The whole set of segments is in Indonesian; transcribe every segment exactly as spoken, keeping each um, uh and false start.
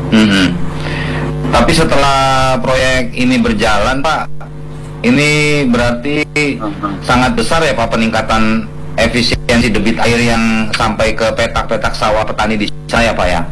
Mm-hmm. Tapi setelah proyek ini berjalan, Pak, ini berarti uh-huh. sangat besar ya Pak peningkatan efisiensi debit air yang sampai ke petak-petak sawah petani di saya, Pak ya?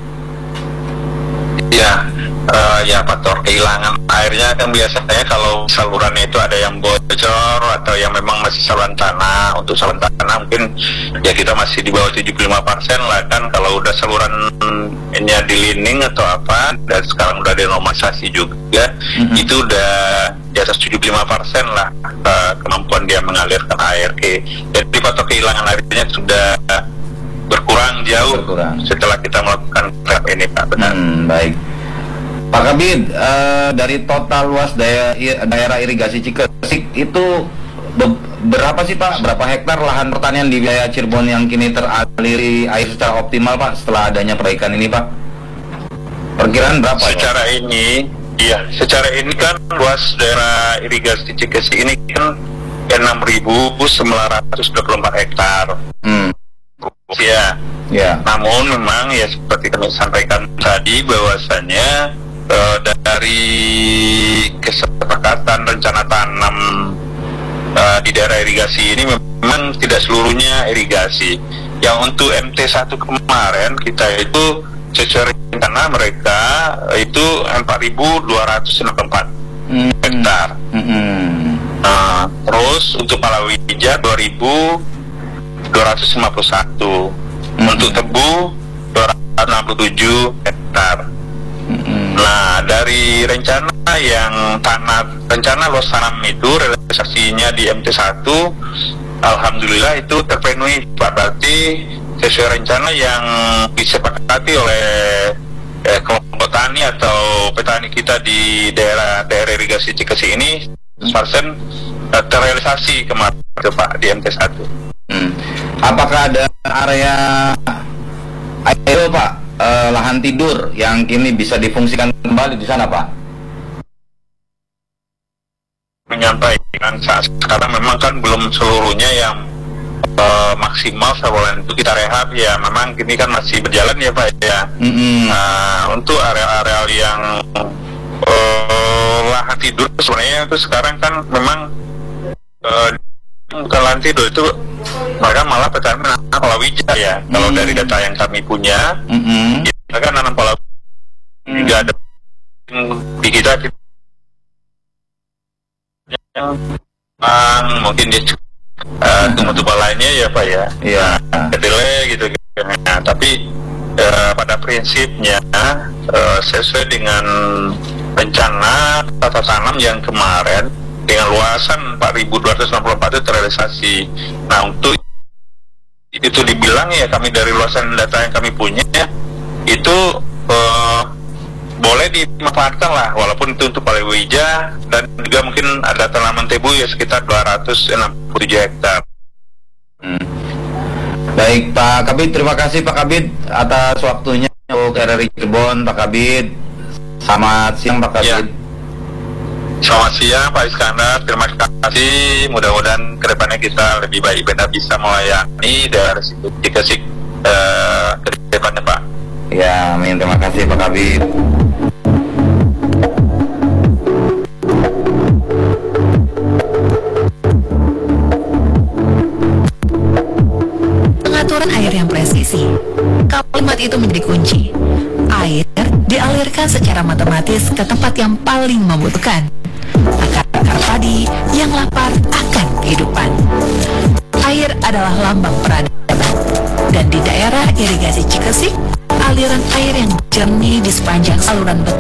Iya, uh, ya faktor kehilangan airnya kan biasanya kalau salurannya itu ada yang bocor atau yang memang masih saluran tanah. Untuk saluran tanah mungkin ya kita masih di bawah tujuh puluh lima persen lah kan. Kalau udah saluran ini dilining atau apa, dan sekarang udah denormalisasi juga, mm-hmm. itu udah di atas tujuh puluh lima persen lah uh, kemampuan dia mengalirkan air. Jadi faktor kehilangan airnya sudah berkurang jauh berkurang. Setelah kita melakukan trap ini, Pak. Benar. Hmm, baik. Pak Kabid, uh, dari total luas daerah, daerah irigasi Cikesik itu be- berapa sih Pak? Berapa hektar lahan pertanian di wilayah Cirebon yang kini teraliri air secara optimal Pak setelah adanya perbaikan ini Pak? Perkiraan berapa? Secara Pak? ini, iya, secara ini kan luas daerah irigasi Cikesik ini kan enam ribu sembilan ratus dua puluh empat hektar. Hmm. Ya, ya. Namun memang ya seperti kami sampaikan tadi bahwasannya uh, dari kesepakatan rencana tanam uh, di daerah irigasi ini memang tidak seluruhnya irigasi. Yang untuk M T satu kemarin kita itu sesuai rencana mereka itu empat ribu dua ratus enam puluh empat hmm. hektar. Hmm. Nah, terus untuk palawija dua ribu dua ratus lima puluh satu, mm-hmm. untuk tebu dua ratus enam puluh tujuh hektar. Mm-hmm. Nah, dari rencana yang tanah rencana luas tanam itu realisasinya di M T satu, alhamdulillah itu terpenuhi. Berarti sesuai rencana yang disepakati oleh eh, kelompok tani atau petani kita di daerah daerah irigasi Cikesik ini seratus persen terrealisasi kemarin Pak di M T satu. Hmm. Apakah ada area air Pak, eh, lahan tidur yang kini bisa difungsikan kembali di sana Pak? Menyampaikan saat sekarang memang kan belum seluruhnya yang uh, maksimal saluran itu kita rehab ya, memang ini kan masih berjalan ya Pak ya. Mm-hmm. Nah, untuk area-area yang uh, lahan tidur sebenarnya itu sekarang kan memang uh, bukan lahan tidur itu mereka malah petani menanam palawija ya. Mm-hmm. Kalau dari data yang kami punya, mm-hmm. kita kan nanam palawija mm-hmm. juga ada di kita, kita yang um, mungkin dia uh, tumbuh-tumbuh lainnya ya Pak ya, ya kedelai gitu, gitu. Nah, tapi uh, pada prinsipnya uh, sesuai dengan rencana tata tanam yang kemarin dengan luasan empat ribu dua ratus enam puluh empat itu terrealisasi. Nah, untuk itu dibilang ya kami dari luasan data yang kami punya itu uh, boleh dimanfaatkan lah, walaupun itu untuk palawija dan juga mungkin ada tanaman tebu ya sekitar dua ratus enam puluh tujuh hektar. Hmm. Baik Pak Kabid, terima kasih Pak Kabid atas waktunya untuk R R I Cirebon Pak Kabid. Selamat siang Pak Kabid. Ya. Selamat siang Pak Iskandar, terima kasih. Mudah-mudahan kedepannya kita lebih baik benar bisa melayani daerah Cikesik uh, ke depannya Pak. Ya, amin. Terima kasih Pak Kabid. Pengaturan air yang presisi. Kalimat itu menjadi kunci. Air dialirkan secara matematis ke tempat yang paling membutuhkan. Akar-akar padi yang lapar akan kehidupan. Air adalah lambang peradaban. Dan di daerah irigasi Cikesik, aliran air yang jernih di sepanjang saluran